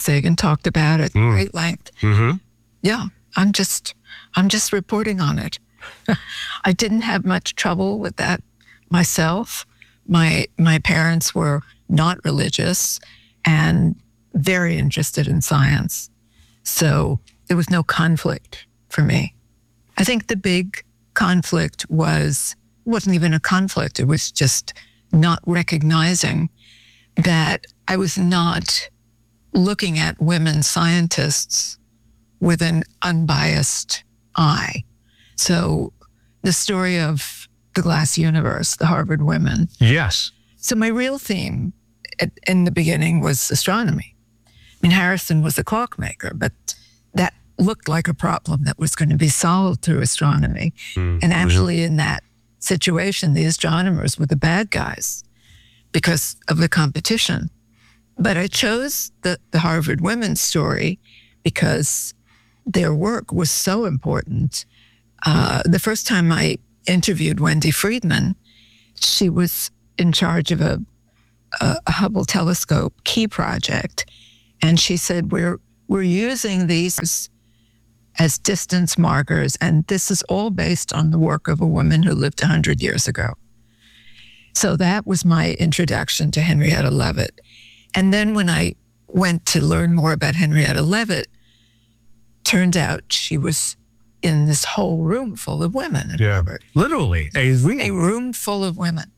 Sagan talked about at great length. Mm-hmm. Yeah, I'm just reporting on it. I didn't have much trouble with that myself. My parents were not religious and very interested in science. So there was no conflict for me. I think the big conflict wasn't even a conflict. It was just not recognizing that I was not looking at women scientists with an unbiased eye. So the story of the glass universe, the Harvard women. Yes. So my real theme in the beginning was astronomy. I mean, Harrison was a clockmaker, but that looked like a problem that was going to be solved through astronomy. Mm-hmm. And actually in that situation, the astronomers were the bad guys because of the competition. But I chose the Harvard women's story because their work was so important. The first time I interviewed Wendy Friedman, she was in charge of a Hubble telescope key project. And she said, we're using these as distance markers, and this is all based on the work of a woman who lived 100 years ago. So that was my introduction to Henrietta Leavitt. And then when I went to learn more about Henrietta Leavitt, turned out she was in this whole room full of women at Harvard. Literally, a room full of women.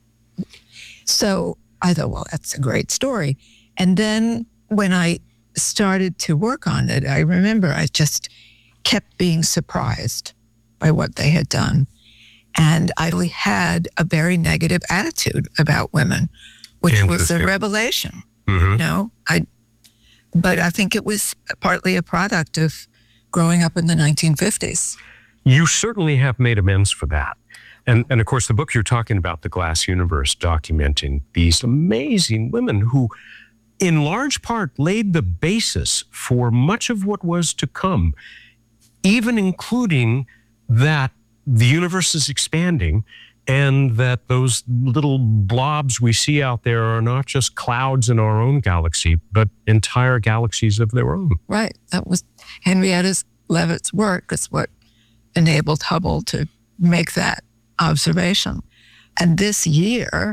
So I thought, well, that's a great story. And then when I started to work on it, I remember I just kept being surprised by what they had done. And I really had a very negative attitude about women, which was a revelation. Mm-hmm. You know, but I think it was partly a product of growing up in the 1950s. You certainly have made amends for that. And of course, the book you're talking about, The Glass Universe, documenting these amazing women who, in large part, laid the basis for much of what was to come, even including that the universe is expanding and that those little blobs we see out there are not just clouds in our own galaxy, but entire galaxies of their own. Right. That was Henrietta Leavitt's work is what enabled Hubble to make that observation. And this year,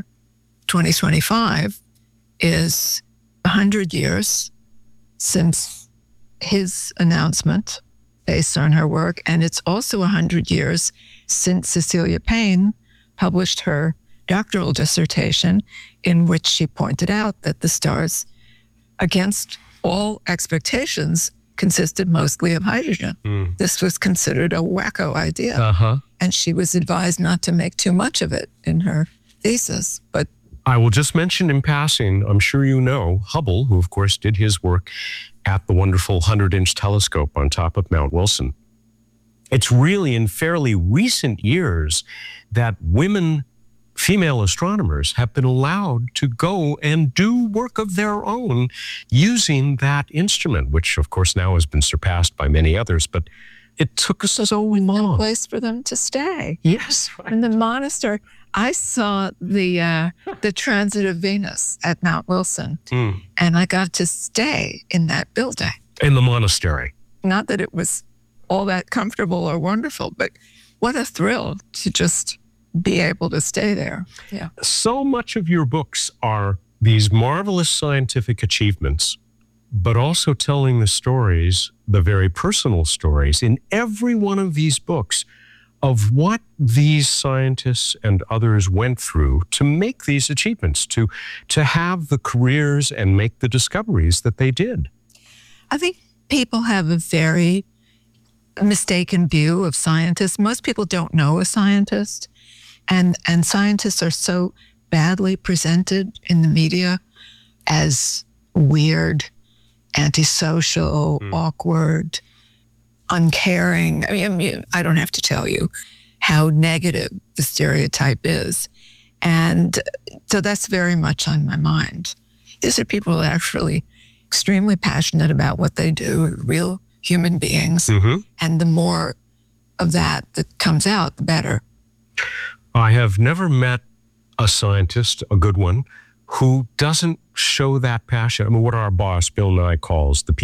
2025, is 100 years since his announcement based on her work. And it's also 100 years since Cecilia Payne published her doctoral dissertation in which she pointed out that the stars, against all expectations, consisted mostly of hydrogen. This was considered a wacko idea. Uh-huh. And she was advised not to make too much of it in her thesis. But I will just mention in passing, I'm sure you know, Hubble, who of course did his work at the wonderful 100-inch telescope on top of Mount Wilson. It's really in fairly recent years that women, female astronomers, have been allowed to go and do work of their own using that instrument, which of course now has been surpassed by many others, but it took us so long. A place for them to stay. Yes. Right. In the monastery. I saw the transit of Venus at Mount Wilson, and I got to stay in that building. In the monastery. Not that it was all that comfortable or wonderful, but what a thrill to just be able to stay there. Yeah. So much of your books are these marvelous scientific achievements, but also telling the stories, the very personal stories, in every one of these books of what these scientists and others went through to make these achievements, to have the careers and make the discoveries that they did. I think people have a very mistaken view of scientists. Most people don't know a scientist, and scientists are so badly presented in the media as weird, antisocial, awkward, uncaring. I mean, I don't have to tell you how negative the stereotype is. And so that's very much on my mind. These are people who are actually extremely passionate about what they do, real human beings. And the more of that comes out, the better. I have never met a scientist, a good one, who doesn't show that passion. I mean, what our boss, Bill Nye, calls the